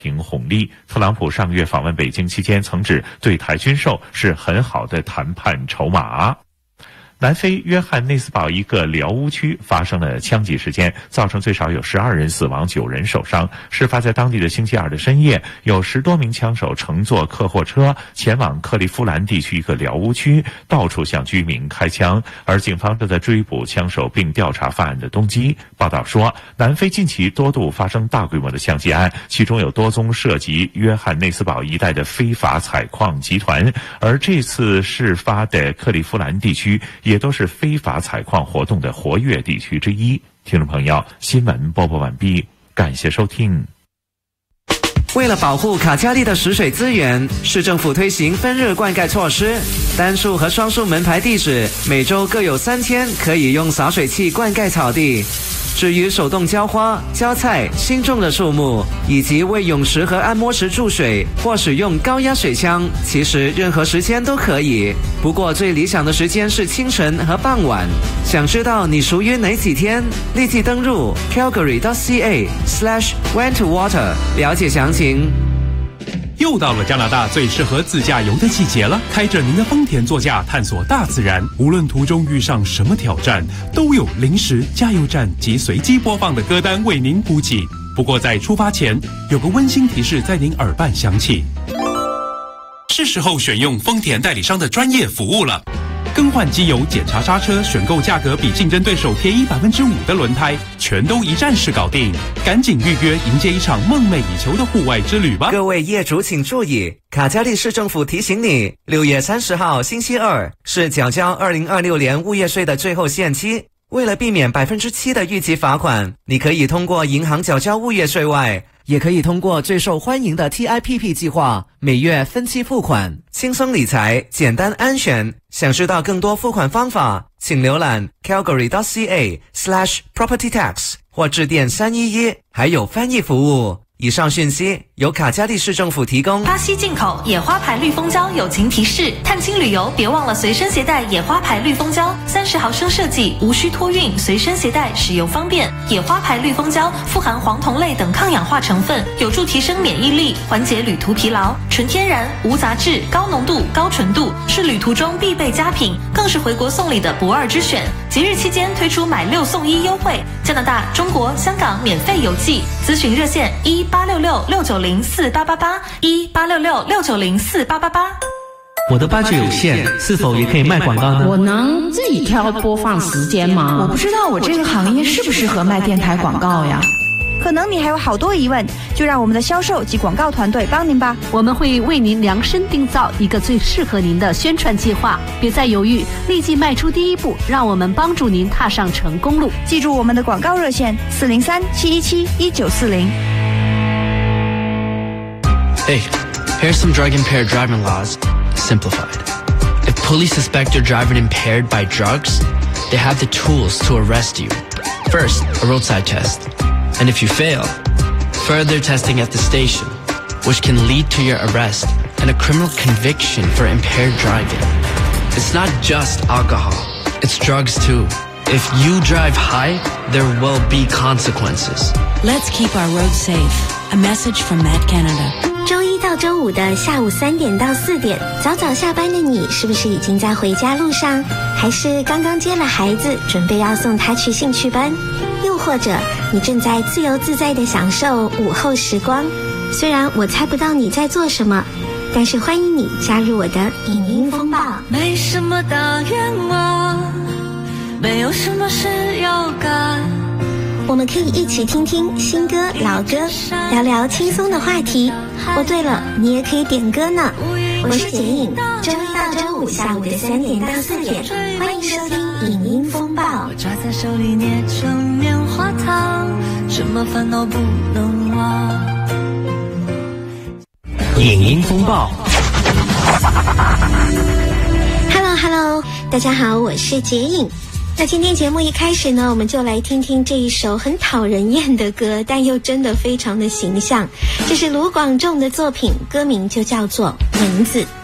凭红利。特朗普上月访问北京期间曾指，对台军售是很好的谈判筹码。南非约翰内斯堡一个寮屋区发生了枪击事件，造成最少有12人死亡，9人受伤。事发在当地的星期二的深夜，有10多名枪手乘坐客货车前往克利夫兰地区一个寮屋区，到处向居民开枪，而警方正在追捕枪手并调查犯案的动机。报道说，南非近期多度发生大规模的枪击案，其中有多宗涉及约翰内斯堡一带的非法采矿集团，而这次事发的克利夫兰地区也都是非法采矿活动的活跃地区之一。听众朋友，新闻播报完毕，感谢收听。 为了保护卡加利的食水资源，市政府推行分日灌溉措施，单数和双数门牌地址每周各有3天可以用洒水器灌溉草地。至于手动浇花、浇菜、新种的树木，以及为泳池和按摩池注水或使用高压水枪，其实任何时间都可以。不过最理想的时间是清晨和傍晚。想知道你属于哪几天？立即登入 calgary.ca/when-to-water 了解详情。 又到了加拿大最适合自驾游的季节了，开着您的丰田座驾探索大自然，无论途中遇上什么挑战，都有临时加油站及随机播放的歌单为您补给。不过在出发前，有个温馨提示在您耳畔响起，是时候选用丰田代理商的专业服务了。更换机油、检查刹车，选购价格比竞争对手便宜5%的轮胎，全都一站式搞定。赶紧预约，迎接一场梦寐以求的户外之旅吧！ 各位业主请注意，卡加利市政府提醒你，6月30号星期二是缴交2026年物业税的最后限期。为了避免7%的预期罚款，你可以通过银行缴交物业税外，也可以通过最受欢迎的 TIPP 计划，每月分期付款，轻松理财，简单安全。想知道更多付款方法，请浏览 calgary.ca/property-tax 或致电311，还有翻译服务。以上讯息由卡加利市政府提供。 巴西进口野花牌绿蜂胶友情提示：探亲旅游别忘了随身携带野花牌绿蜂胶，30毫升设计，无需托运，随身携带，使用方便。野花牌绿蜂胶富含黄酮类等抗氧化成分，有助提升免疫力，缓解旅途疲劳。纯天然，无杂质，高浓度、高纯度，是旅途中必备佳品，更是回国送礼的不二之选。节日期间推出买6送1优惠，加拿大、中国、香港免费邮寄。咨询热线1-866-690-4888，1-866-690-4888。 我的budget有限，是否也可以卖广告呢？ 我能自己挑播放时间吗？ 我不知道我这个行业适不适合卖电台广告呀。 可能你还有好多疑问，就让我们的销售及广告团队帮您吧。 我们会为您量身定造一个最适合您的宣传计划，别再犹豫，立即迈出第一步，让我们帮助您踏上成功路。 记住我们的广告热线403-717-1940。 Hey, here's some drug-impaired driving laws, simplified. If police suspect you're driving impaired by drugs, they have the tools to arrest you. First, a roadside test. And if you fail, further testing at the station, which can lead to your arrest and a criminal conviction for impaired driving. It's not just alcohol, it's drugs too. If you drive high, there will be consequences. Let's keep our roads safe. A message from Mad Canada. 周一到周五的下午3点到4点，早早下班的你是不是已经在回家路上，还是刚刚接了孩子，准备要送他去兴趣班？又或者你正在自由自在地享受午后时光？虽然我猜不到你在做什么，但是欢迎你加入我的影音风暴。 没什么大愿望，没有什么事要干， 我们可以一起听听新歌老歌，聊聊轻松的话题。哦对了，你也可以点歌呢。我是简影，周一到周五下午的3点到4点，欢迎收听影音风暴。 我抓在手里捏成棉花糖，什么烦恼不能忘。 影音风暴。 Hello， 大家好，我是洁影。那今天节目一开始呢，我们就来听听这一首很讨人厌的歌，但又真的非常的形象。这是卢广仲的作品，歌名就叫做《蚊子》。